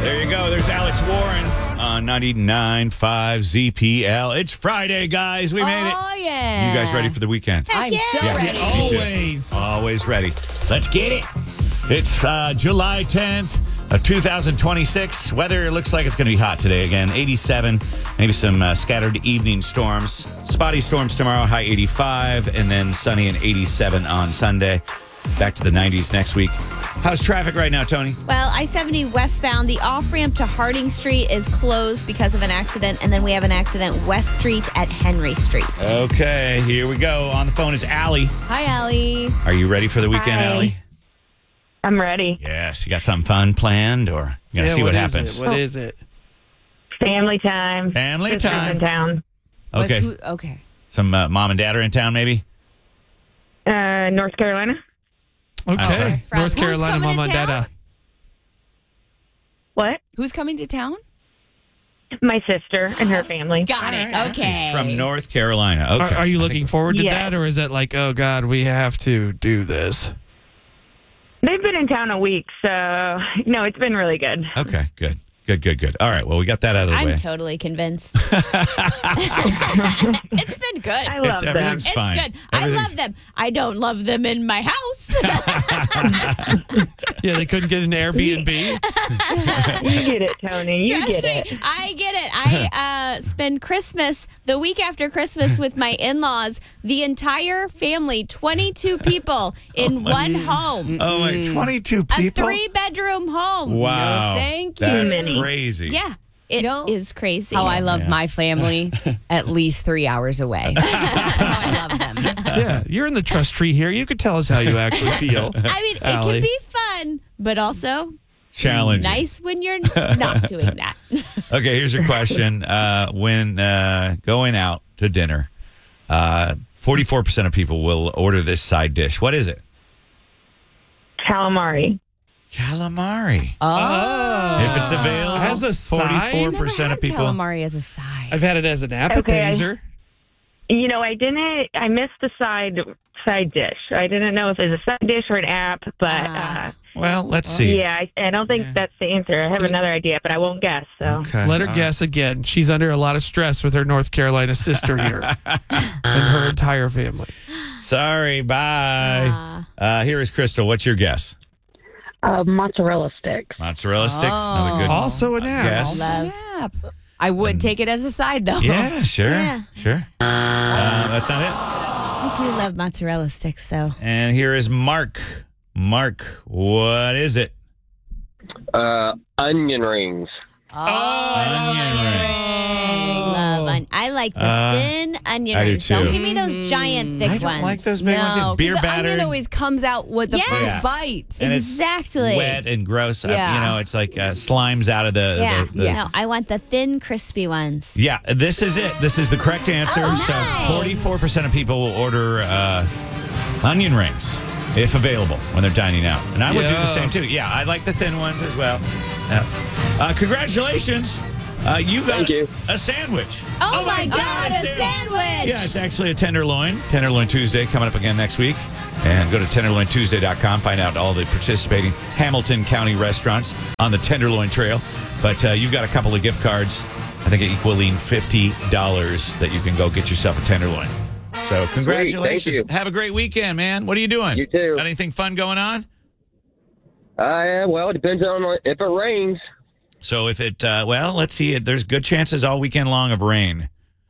There you go. There's Alex Warren on 99.5 ZPL. It's Friday, guys. We made it. Oh, yeah. You guys ready for the weekend? I'm so ready. Always. Always ready. Let's get it. It's July 10th. 2026. Weather looks like it's going to be hot today again. 87. Maybe some scattered evening storms. Spotty storms tomorrow, high 85. And then sunny and 87 on Sunday. Back to the 90s next week. How's traffic right now, Tony? Well, I-70 westbound, the off-ramp to Harding Street is closed because of an accident. And then we have an accident West Street at Henry Street. Okay, here we go. On the phone is Allie. Hi, Allie. Are you ready for the weekend, Hi. Allie? I'm ready. Yes. You got something fun planned, or you going to see what happens? What is it? Family time. Family Sister's time. in town. Okay. Okay. Some mom and dad are in town, maybe? North Carolina. Okay. From- North Who's Carolina, coming to Mama and town? Dada. What? Who's coming to town? My sister and her family. Got it. Okay. He's from North Carolina. Okay. Are you looking forward to Yeah. that, or is it like, oh, God, we have to do this? They've been in town a week, so no, it's been really good. Okay, good. All right, well, we got that out of the way. I'm totally convinced. It's been good. I love them. Everything's It's fine. good. I love them. I don't love them in my house. Yeah, they couldn't get an Airbnb. You get it, Tony. You Trust get me, it. I get it. I spend Christmas, the week after Christmas, with my in-laws. The entire family, 22 people in one home. Oh, my, 22 A people? 3-bedroom home. Wow. No, thank you. That's Many. crazy. Yeah, it is know crazy. How I love my family at least 3 hours away. That's how I love them. Yeah, you're in the trust tree here. You could tell us how you actually feel. I mean, it Allie. can be fun, but also Challenging. nice when you're not doing that. Okay, here's your question. When going out to dinner, 44% of people will order this side dish. What is it? Calamari. Calamari. Oh. If it's available, As a side? 44% of people. Calamari as a side. I've had it as an appetizer. You know, I missed the side dish. I didn't know if it was a side dish or an app, but Well, let's see. yeah, I don't think that's the answer. I have another idea, but I won't guess. So Okay. Let her all guess again. She's under a lot of stress with her North Carolina sister here and her entire family. right. Sorry, bye. Here is Crystal. What's your guess? Mozzarella sticks. Mozzarella sticks. Another good Also an app. guess. Love. I would take it as a side, though. Yeah, sure. Yeah. Sure. That's not it. I do love mozzarella sticks, though. And here is Mark. Mark, what is it? Onion rings. Onion rings. I like the thin onion I do rings. Don't too. give me those giant thick I ones. don't like those big ones. No, It's beer 'cause the battered. onion always comes out with the Yes. first Yeah. bite. And Exactly. it's wet and gross. Yeah. You know, it's like slimes out of the... Yeah. the No, I want the thin, crispy ones. Yeah, this is it. This is the correct answer. Oh, So nice. 44% of people will order onion rings if available when they're dining out. And I would do the Yeah. same too. Yeah, I like the thin ones as well. Yeah. Congratulations. You got Thank you. a sandwich. Oh, my God, a Sam. sandwich. Yeah, it's actually a Tenderloin. Tenderloin Tuesday coming up again next week. And go to tenderlointuesday.com. Find out all the participating Hamilton County restaurants on the Tenderloin Trail. But you've got a couple of gift cards, I think equaling $50 that you can go get yourself a Tenderloin. So congratulations. Thank you. Have a great weekend, man. What are you doing? You too. Got anything fun going on? Well, it depends on if it rains. So if it, let's see. There's good chances all weekend long of rain.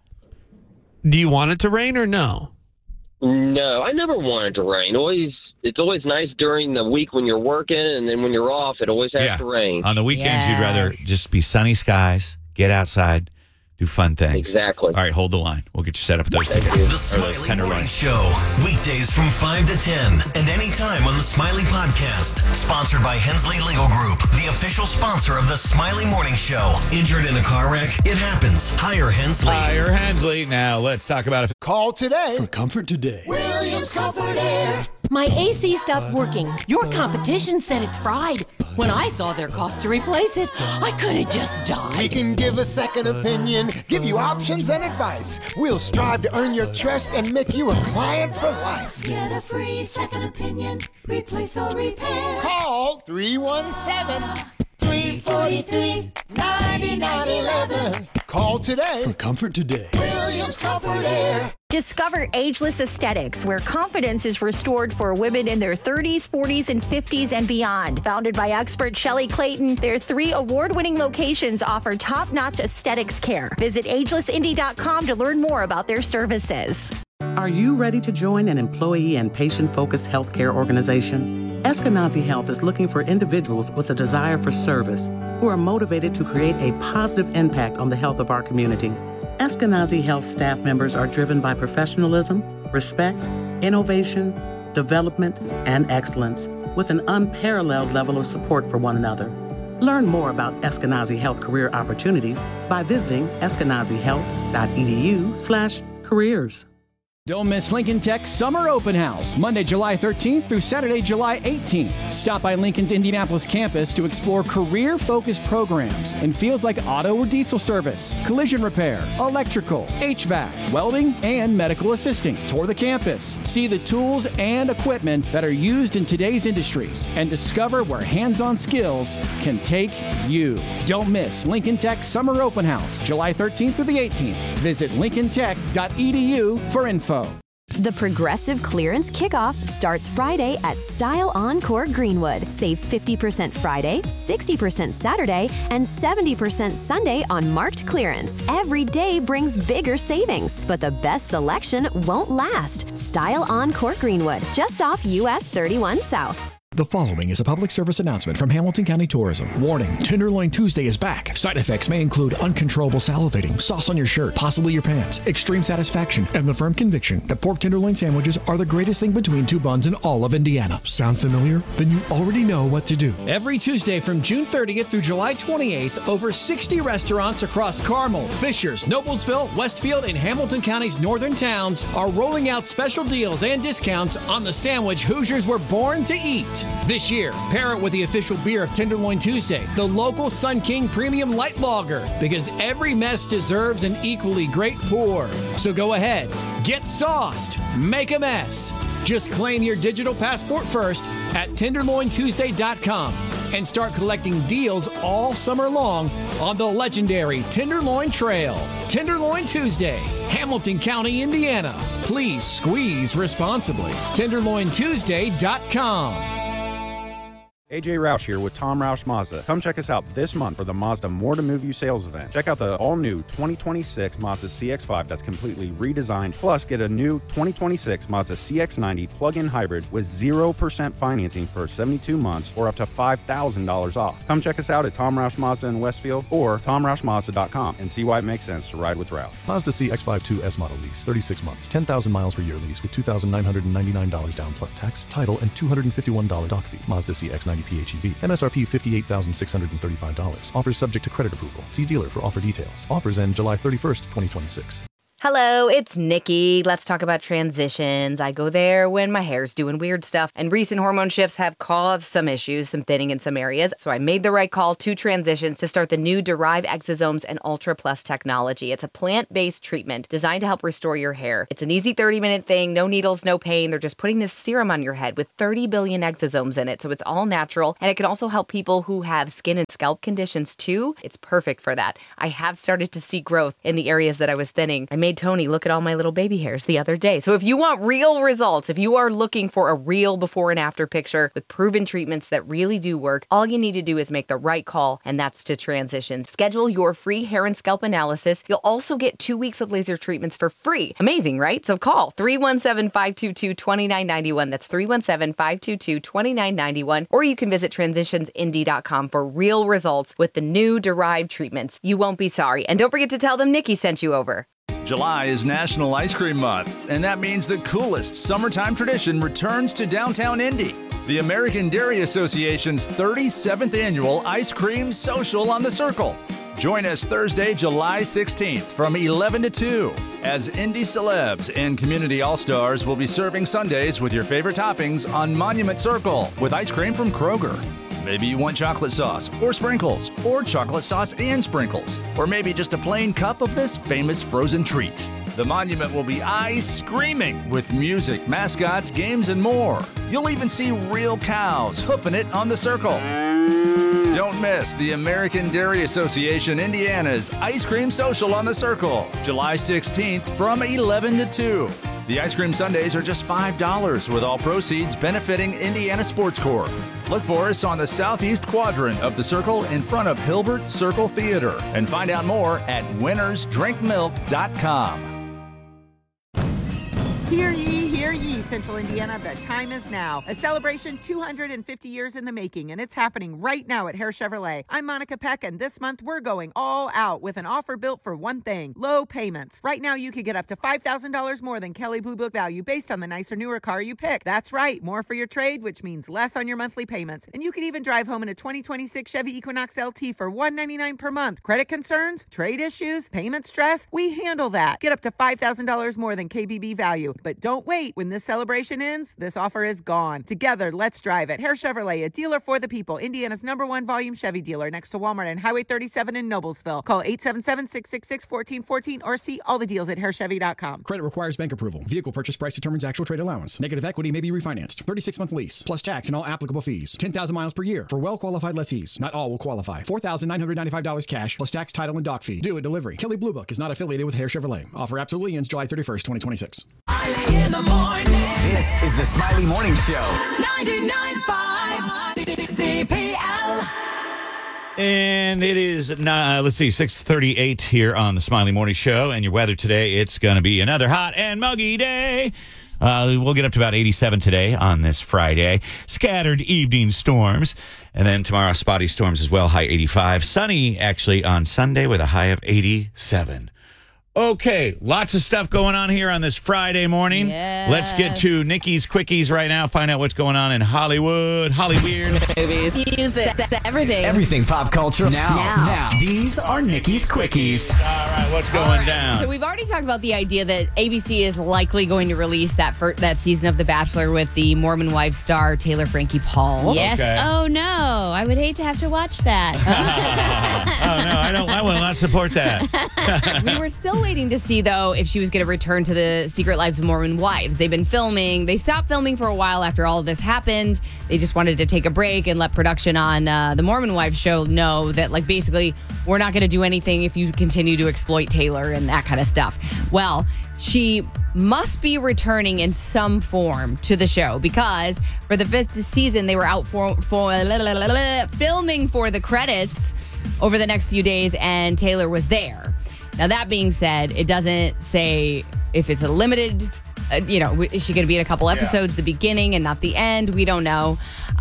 Do you want it to rain or no? No, I never want it to rain. It's always nice during the week when you're working, and then when you're off, it always has to rain. On the weekends, you'd rather Yes. just be sunny skies, get outside, do fun things. Exactly. All right, hold the line. We'll get you set up with those Thank tickets. you. The Or Smiley those Tenderloin. Morning Show, weekdays from 5 to 10, and anytime on the Smiley Podcast. Sponsored by Hensley Legal Group, the official sponsor of the Smiley Morning Show. Injured in a car wreck? It happens. Hire Hensley. Hire Hensley. Now, let's talk about it. Call today. For comfort today. Williams Comfort Air. My AC stopped working. Your competition said it's fried. When I saw their cost to replace it, I could have just died. We can give a second opinion, give you options and advice. We'll strive to earn your trust and make you a client for life. Get a free second opinion. Replace or repair. Call 317-343 833-9911. Call today. For comfort today. Williams Comfort Air. Discover Ageless Aesthetics, where confidence is restored for women in their 30s, 40s, and 50s and beyond. Founded by expert Shelley Clayton, their 3 award-winning locations offer top-notch aesthetics care. Visit agelessindy.com to learn more about their services. Are you ready to join an employee and patient-focused healthcare organization? Eskenazi Health is looking for individuals with a desire for service who are motivated to create a positive impact on the health of our community. Eskenazi Health staff members are driven by professionalism, respect, innovation, development, and excellence, with an unparalleled level of support for one another. Learn more about Eskenazi Health career opportunities by visiting eskenazihealth.edu/careers. Don't miss Lincoln Tech's Summer Open House, Monday, July 13th through Saturday, July 18th. Stop by Lincoln's Indianapolis campus to explore career-focused programs in fields like auto or diesel service, collision repair, electrical, HVAC, welding, and medical assisting. Tour the campus, see the tools and equipment that are used in today's industries, and discover where hands-on skills can take you. Don't miss Lincoln Tech's Summer Open House, July 13th through the 18th. Visit lincolntech.edu for info. The Progressive Clearance Kickoff starts Friday at Style Encore Greenwood. Save 50% Friday, 60% Saturday, and 70% Sunday on marked clearance. Every day brings bigger savings, but the best selection won't last. Style Encore Greenwood, just off US 31 South. The following is a public service announcement from Hamilton County Tourism. Warning, Tenderloin Tuesday is back. Side effects may include uncontrollable salivating, sauce on your shirt, possibly your pants, extreme satisfaction, and the firm conviction that pork tenderloin sandwiches are the greatest thing between two buns in all of Indiana. Sound familiar? Then you already know what to do. Every Tuesday from June 30th through July 28th, over 60 restaurants across Carmel, Fishers, Noblesville, Westfield, and Hamilton County's northern towns are rolling out special deals and discounts on the sandwich Hoosiers were born to eat. This year, pair it with the official beer of Tenderloin Tuesday, the local Sun King Premium Light Lager, because every mess deserves an equally great pour. So go ahead, get sauced, make a mess. Just claim your digital passport first at TenderloinTuesday.com and start collecting deals all summer long on the legendary Tenderloin Trail. Tenderloin Tuesday, Hamilton County, Indiana. Please squeeze responsibly. TenderloinTuesday.com. AJ Roush here with Tom Roush Mazda. Come check us out this month for the Mazda More to Move You sales event. Check out the all-new 2026 Mazda CX-5 that's completely redesigned. Plus, get a new 2026 Mazda CX-90 plug-in hybrid with 0% financing for 72 months or up to $5,000 off. Come check us out at Tom Roush Mazda in Westfield or TomRoushMazda.com and see why it makes sense to ride with Roush. Mazda CX-5 2S model lease, 36 months, 10,000 miles per year lease with $2,999 down plus tax, title, and $251 doc fee. Mazda CX-90 PHEV. MSRP $58,635. Offers subject to credit approval. See dealer for offer details. Offers end July 31st, 2026. Hello, it's Nikki. Let's talk about transitions. I go there when my hair's doing weird stuff, and recent hormone shifts have caused some issues, some thinning in some areas. So I made the right call to Transitions to start the new Derive Exosomes and Ultra Plus technology. It's a plant-based treatment designed to help restore your hair. It's an easy 30-minute thing, no needles, no pain. They're just putting this serum on your head with 30 billion exosomes in it, so it's all natural, and it can also help people who have skin and scalp conditions too. It's perfect for that. I have started to see growth in the areas that I was thinning. I made Tony look at all my little baby hairs the other day. So if you want real results, if you are looking for a real before and after picture with proven treatments that really do work, all you need to do is make the right call, and that's to Transitions. Schedule your free hair and scalp analysis. You'll also get 2 weeks of laser treatments for free. Amazing, right? So call 317-522-2991. That's 317-522-2991. Or you can visit transitionsindy.com for real results with the new Derive treatments. You won't be sorry. And don't forget to tell them Nikki sent you over. July is National Ice Cream Month, and that means the coolest summertime tradition returns to downtown Indy. The American Dairy Association's 37th annual Ice Cream Social on the Circle. Join us Thursday, July 16th from 11 to 2 as Indy celebs and community all-stars will be serving sundaes with your favorite toppings on Monument Circle with ice cream from Kroger. Maybe you want chocolate sauce or sprinkles, or chocolate sauce and sprinkles, or maybe just a plain cup of this famous frozen treat. The Monument will be ice-screaming with music, mascots, games, and more. You'll even see real cows hoofing it on the circle. Don't miss the American Dairy Association Indiana's Ice Cream Social on the Circle, July 16th from 11 to 2. The ice cream sundaes are just $5 with all proceeds benefiting Indiana Sports Corp. Look for us on the southeast quadrant of the Circle in front of Hilbert Circle Theater and find out more at winnersdrinkmilk.com. Hear ye, Central Indiana, the time is now. A celebration 250 years in the making, and it's happening right now at Hare Chevrolet. I'm Monica Peck, and this month we're going all out with an offer built for one thing, low payments. Right now you could get up to $5,000 more than Kelley Blue Book value based on the nicer, newer car you pick. That's right, more for your trade, which means less on your monthly payments. And you could even drive home in a 2026 Chevy Equinox LT for $199 per month. Credit concerns, trade issues, payment stress, we handle that. Get up to $5,000 more than KBB value. But don't wait. When this celebration ends, this offer is gone. Together, let's drive it. Hare Chevrolet, a dealer for the people. Indiana's #1 volume Chevy dealer next to Walmart and Highway 37 in Noblesville. Call 877-666-1414 or see all the deals at harechevy.com. Credit requires bank approval. Vehicle purchase price determines actual trade allowance. Negative equity may be refinanced. 36-month lease, plus tax and all applicable fees. 10,000 miles per year for well-qualified lessees. Not all will qualify. $4,995 cash, plus tax, title, and dock fee. Due at delivery. Kelley Blue Book is not affiliated with Hare Chevrolet. Offer absolutely ends July 31st, 2026. In the morning. This is the Smiley Morning Show. 99.5 CPL. And it is, 6:38 here on the Smiley Morning Show. And your weather today, it's going to be another hot and muggy day. We'll get up to about 87 today on this Friday. Scattered evening storms. And then tomorrow, spotty storms as well, high 85. Sunny, actually, on Sunday with a high of 87. Okay, lots of stuff going on here on this Friday morning. Yes. Let's get to Nikki's Quickies right now. Find out what's going on in Hollywood, Hollyweird Movies. Music. Everything. Everything pop culture. Now. These are Nikki's Quickies. All right, what's going down? So we've already talked about the idea that ABC is likely going to release that season of The Bachelor with the Mormon wife star Taylor Frankie Paul. Yes. Okay. Oh, no. I would hate to have to watch that. Oh, no, I will not support that. We were still waiting to see, though, if she was going to return to the Secret Lives of Mormon Wives. They've been filming. They stopped filming for a while after all of this happened. They just wanted to take a break and let production on the Mormon Wives show know that, like, basically, we're not going to do anything if you continue to exploit Taylor and that kind of stuff. Well, she must be returning in some form to the show because for the 5th season, they were out for filming for the credits over the next few days, and Taylor was there. Now, that being said, it doesn't say if it's a limited, is she going to be in a couple episodes, the beginning and not the end? We don't know.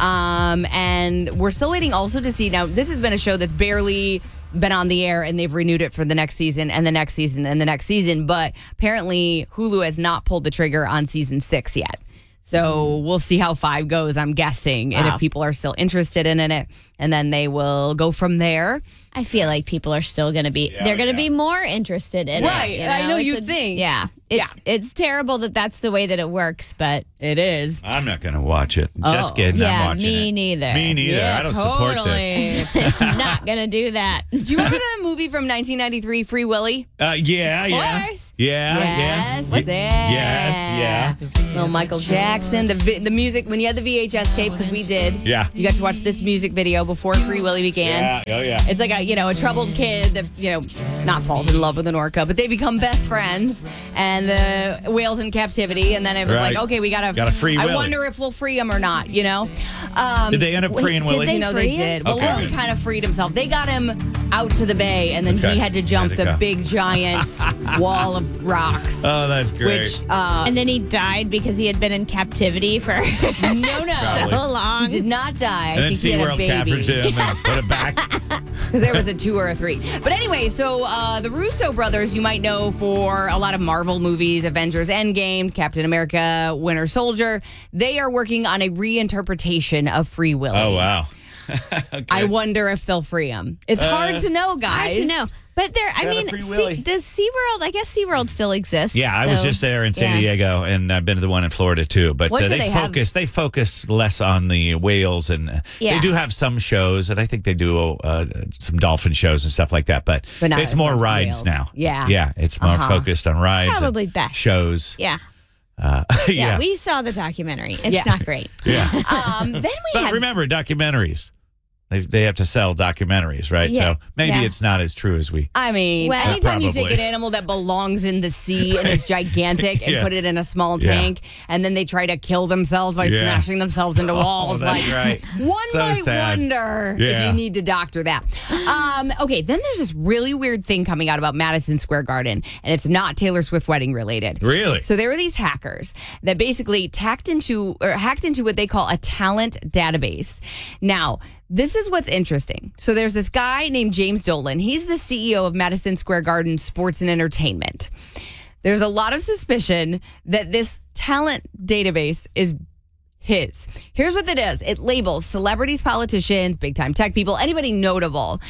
And we're still waiting also to see. Now, this has been a show that's barely been on the air, and they've renewed it for the next season and the next season and the next season. But apparently, Hulu has not pulled the trigger on season 6 yet. So we'll see how 5 goes, I'm guessing, and if people are still interested in it, and then they will go from there. I feel like people are still going to be, they're going to be more interested in it. Right. I know you'd think. Yeah. It's terrible that that's the way that it works, but it is. I'm not going to watch it. Just kidding. I'm watching me it. neither. Me neither. Yeah, I don't support this. Not going to do that. Do you remember the movie from 1993, Free Willy? Yeah. Of course. Yes. Yes. Yeah. Little Michael Jackson. The music, when you had the VHS tape, because we did. Yeah. You got to watch this music video before Free Willy began. Yeah. Oh, yeah. It's like a troubled kid that, not falls in love with an orca, but they become best friends, and the whale's in captivity, and then it was like, okay, we got to free Willy. I wonder if we'll free him or not, Did they end up freeing Willy? They did. Well, Okay. Willy kind of freed himself. They got him out to the bay, and then he had to jump the big, giant wall of rocks. Oh, that's great. Which, and then he died because he had been in captivity for so long. He did not die. And then SeaWorld captured him and put it back. Because there was a 2 or a 3. But anyway, so the Russo brothers, you might know for a lot of Marvel movies, Avengers Endgame, Captain America, Winter Soldier. They are working on a reinterpretation of Free Willy. Oh, wow. Okay. I wonder if they'll free him. It's hard to know, guys. Hard to know. But there, does SeaWorld, I guess SeaWorld still exists. Yeah, I was just there in San Diego, and I've been to the one in Florida too. But they focus less on the whales, and they do have some shows, and I think they do some dolphin shows and stuff like that. But it's more rides now. Yeah, it's more focused on rides. Probably and best shows. Yeah. Yeah, we saw the documentary. It's not great. Yeah. Then we But remember, documentaries. They have to sell documentaries, right? Yeah. So maybe Yeah. it's not as true as we. I mean, Well- anytime you take Probably. an animal that belongs in the sea and is gigantic and Yeah. put it in a small Yeah. tank, and then they try to kill themselves by Yeah. smashing themselves into walls, that's like right. one So might sad. wonder if Yeah. you need to doctor that. Okay, then there's this really weird thing coming out about Madison Square Garden, and it's not Taylor Swift wedding related. Really? So there were these hackers that basically hacked into what they call a talent database. Now, this is what's interesting. So there's this guy named James Dolan. He's the CEO of Madison Square Garden Sports and Entertainment. There's a lot of suspicion that this talent database is his. Here's what it is. It labels celebrities, politicians, big-time tech people, anybody notable,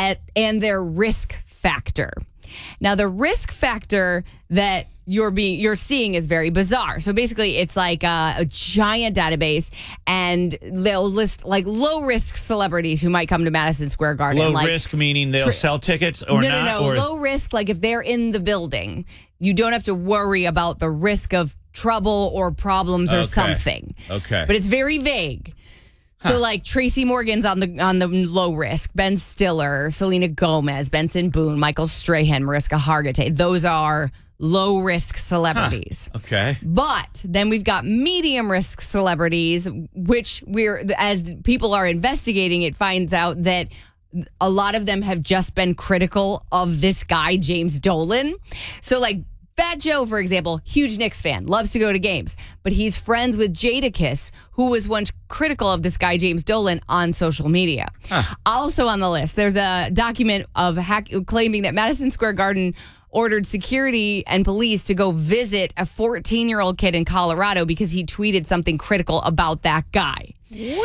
and their risk factor. Now, the risk factor that you're seeing is very bizarre. So basically, it's like a giant database, and they'll list like low risk celebrities who might come to Madison Square Garden. Low like, risk meaning they'll sell tickets or not? No. Or Low risk, like if they're in the building, you don't have to worry about the risk of trouble or problems or Okay. something. Okay. But it's very vague. So like Tracy Morgan's on the low risk, Ben Stiller, Selena Gomez, Benson Boone, Michael Strahan, Mariska Hargitay. Those are low risk celebrities. Okay. But then we've got medium risk celebrities, which as people are investigating, it finds out that a lot of them have just been critical of this guy, James Dolan. So like Fat Joe, for example, huge Knicks fan, loves to go to games, but he's friends with Jadakiss, who was once critical of this guy, James Dolan, on social media. Also on the list, there's a document of claiming that Madison Square Garden ordered security and police to go visit a 14-year-old kid in Colorado because he tweeted something critical about that guy.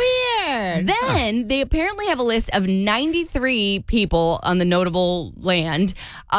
Weird. Then they apparently have a list of 93 people on the notable land,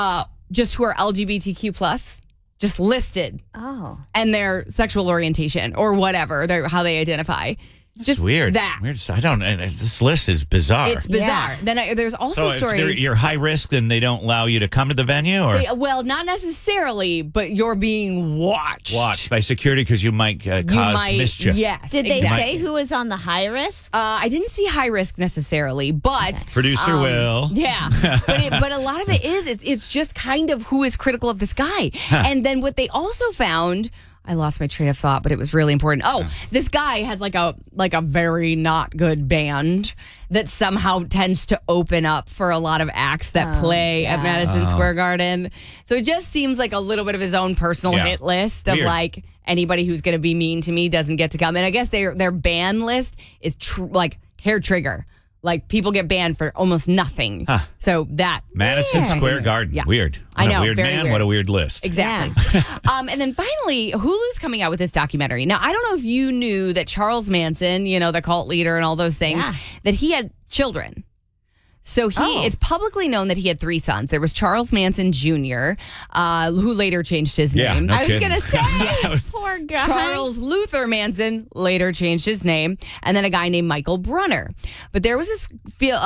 just who are LGBTQ plus, just listed. Oh. And their sexual orientation or whatever, how they identify. Just weird. that. Weird. I don't. This list is bizarre. It's bizarre. Then there's also So if stories. you're high risk, then they don't allow you to come to the venue, or Well, not necessarily, but you're being watched. by security because you might cause mischief. Yes. Did they exactly. say who was on the high risk? I didn't see high risk necessarily, but Producer Will. Yeah, but a lot of it is it's just kind of who is critical of this guy, and then what they also found. I lost my train of thought, but it was really important. Oh, this guy has like a very not good band that somehow tends to open up for a lot of acts that play at Madison Square Garden. So it just seems like a little bit of his own personal hit list of Weird. like anybody who's going to be mean to me doesn't get to come. And I guess their ban list is like hair trigger. Like people get banned for almost nothing. So that Madison Square Garden. Yeah. Weird. I What know, a weird very man. weird. What a weird list. Exactly. And then finally, Hulu's coming out with this documentary. Now, I don't know if you knew that Charles Manson, the cult leader and all those things, that he had children. So it's publicly known that he had 3 sons. There was Charles Manson Jr., who later changed his Yeah, name. no I was kidding. going to say, poor guy. Charles Luther Manson later changed his name, and then a guy named Michael Brunner. But there was this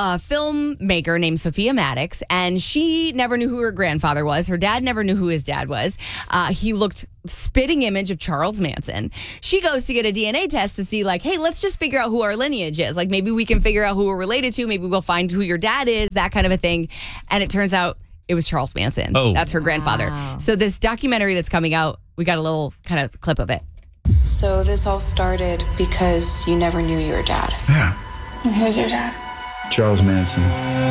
filmmaker named Sophia Maddox, and she never knew who her grandfather was. Her dad never knew who his dad was. He looked spitting image of Charles Manson. She goes to get a DNA test to see like, hey, let's just figure out who our lineage is. Like maybe we can figure out who we're related to. Maybe we'll find who your dad is, that kind of a thing. And it turns out it was Charles Manson. Oh. That's her grandfather. So this documentary that's coming out, we got a little kind of clip of it. So this all started because you never knew your dad. Yeah. And who's your dad? Charles Manson.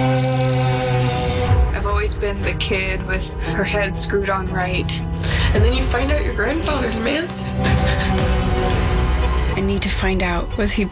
I've always been the kid with her head screwed on right. And then you find out your grandfather's Manson. I need to find out, was he